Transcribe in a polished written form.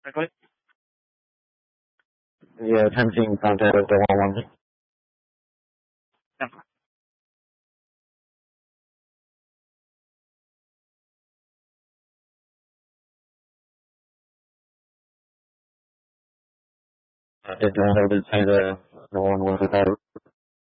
correctly? Yeah, attempting contact with the 111. Yeah. Did you want to say the one was without